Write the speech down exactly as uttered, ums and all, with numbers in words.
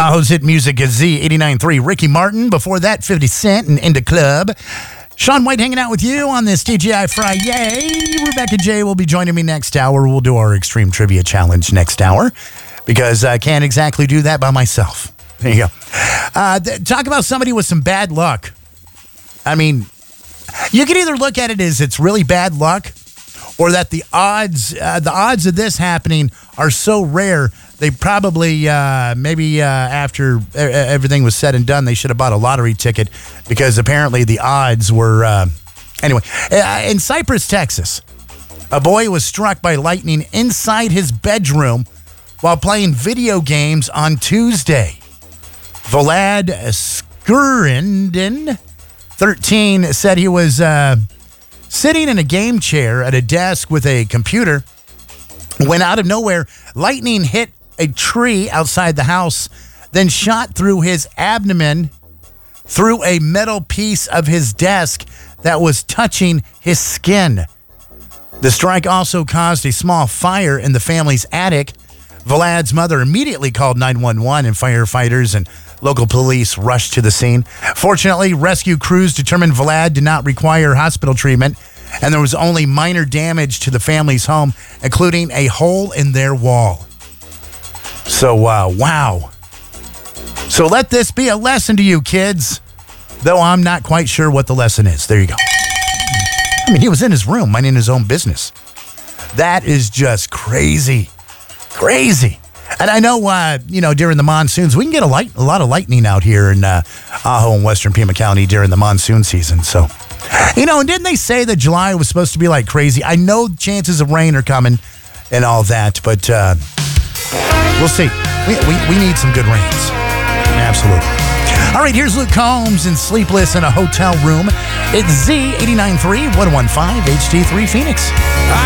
Tahoe's hit music is Z eighty-nine point three. Ricky Martin. Before that, fifty Cent and Into Club. Sean White hanging out with you on this T G I Friday. Rebecca J will be joining me next hour. We'll do our Extreme Trivia Challenge next hour because I can't exactly do that by myself. There you go. Uh, th- talk about somebody with some bad luck. I mean, you can either look at it as it's really bad luck or that the odds uh, the odds of this happening are so rare, they probably, uh, maybe uh, after everything was said and done, they should have bought a lottery ticket because apparently the odds were... Uh, anyway, uh, in Cypress, Texas, a boy was struck by lightning inside his bedroom while playing video games on Tuesday. Vlad Skurinden, thirteen, said he was uh, sitting in a game chair at a desk with a computer when out of nowhere, lightning hit a tree outside the house, then shot through his abdomen through a metal piece of his desk that was touching his skin. The strike also caused a small fire in the family's attic. Vlad's mother immediately called nine one one, and firefighters and local police rushed to the scene. Fortunately, rescue crews determined Vlad did not require hospital treatment, and there was only minor damage to the family's home, including a hole in their wall. So, uh, wow. So let this be a lesson to you, kids, though I'm not quite sure what the lesson is. There you go. I mean, he was in his room, minding his own business. That is just crazy. Crazy. And I know, uh, you know, during the monsoons, we can get a, light, a lot of lightning out here in uh, Ajo and Western Pima County during the monsoon season, so... You know, and didn't they say that July was supposed to be like crazy? I know chances of rain are coming and all that, but uh, we'll see. We, we, we need some good rains. Absolutely. All right, here's Luke Combs and Sleepless in a Hotel Room. It's Z eighty-nine point three, one oh one point five, H D three Phoenix. I